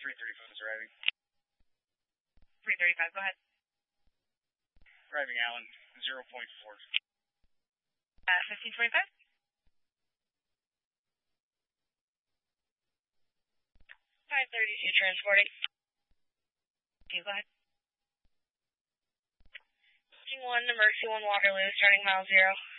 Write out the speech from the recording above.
335 is arriving. 335, go ahead. Arriving Allen, 0.4. 1525? 532 transporting. Okay, go ahead. 1 to Mercy 1 Waterloo, starting mile 0.